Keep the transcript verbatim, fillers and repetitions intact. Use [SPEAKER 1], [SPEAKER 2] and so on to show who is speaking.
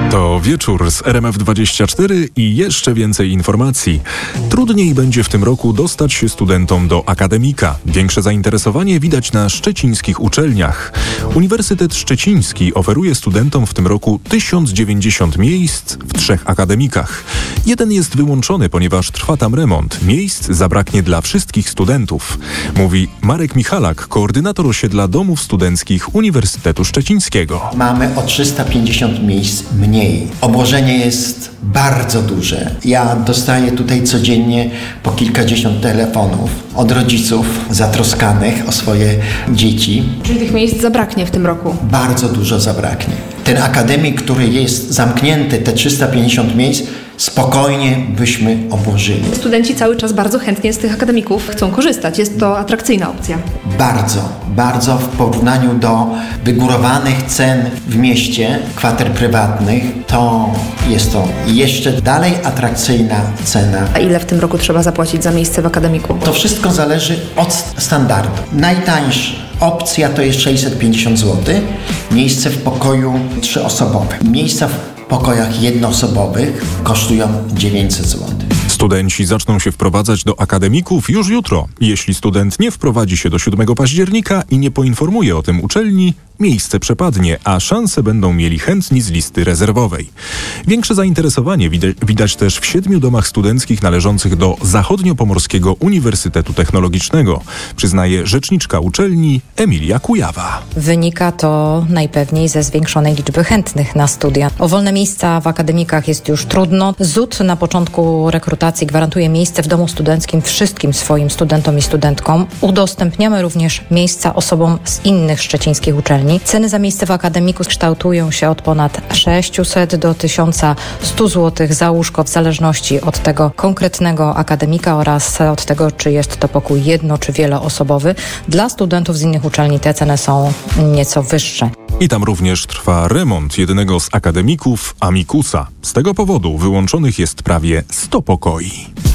[SPEAKER 1] To wieczór z R M F dwadzieścia cztery i jeszcze więcej informacji. Trudniej będzie w tym roku dostać się studentom do akademika. Większe zainteresowanie widać na szczecińskich uczelniach. Uniwersytet Szczeciński oferuje studentom w tym roku tysiąc dziewięćdziesiąt miejsc w trzech akademikach. Jeden jest wyłączony, ponieważ trwa tam remont. Miejsc zabraknie dla wszystkich studentów, mówi Marek Michalak, koordynator osiedla domów studenckich Uniwersytetu Szczecińskiego.
[SPEAKER 2] Mamy o trzysta pięćdziesiąt miejsc mniej. Obłożenie jest bardzo duże. Ja dostaję tutaj codziennie po kilkadziesiąt telefonów od rodziców zatroskanych o swoje dzieci.
[SPEAKER 3] Czyli tych miejsc zabraknie w tym roku?
[SPEAKER 2] Bardzo dużo zabraknie. Ten akademik, który jest zamknięty, te trzysta pięćdziesiąt miejsc, spokojnie byśmy obłożyli.
[SPEAKER 3] Studenci cały czas bardzo chętnie z tych akademików chcą korzystać. Jest to atrakcyjna opcja.
[SPEAKER 2] Bardzo, bardzo w porównaniu do wygórowanych cen w mieście, kwater prywatnych, to jest to jeszcze dalej atrakcyjna cena.
[SPEAKER 3] A ile w tym roku trzeba zapłacić za miejsce w akademiku?
[SPEAKER 2] To wszystko zależy od standardu. Najtańsza opcja to jest sześćset pięćdziesiąt złotych. Miejsce w pokoju trzyosobowe. Miejsca w pokojach jednoosobowych kosztują dziewięćset złotych.
[SPEAKER 1] Studenci zaczną się wprowadzać do akademików już jutro. Jeśli student nie wprowadzi się do siódmego października i nie poinformuje o tym uczelni, miejsce przepadnie, a szanse będą mieli chętni z listy rezerwowej. Większe zainteresowanie widać, widać też w siedmiu domach studenckich należących do Zachodniopomorskiego Uniwersytetu Technologicznego, przyznaje rzeczniczka uczelni Emilia Kujawa.
[SPEAKER 4] Wynika to najpewniej ze zwiększonej liczby chętnych na studia. O wolne miejsca w akademikach jest już trudno. Z U T na początku rekrutacji gwarantuje miejsce w domu studenckim wszystkim swoim studentom i studentkom. Udostępniamy również miejsca osobom z innych szczecińskich uczelni. Ceny za miejsce w akademiku kształtują się od ponad sześćset do tysiąc sto złotych za łóżko w zależności od tego konkretnego akademika oraz od tego, czy jest to pokój jedno- czy wieloosobowy. Dla studentów z innych uczelni te ceny są nieco wyższe.
[SPEAKER 1] I tam również trwa remont jednego z akademików, Amikusa. Z tego powodu wyłączonych jest prawie sto pokoi.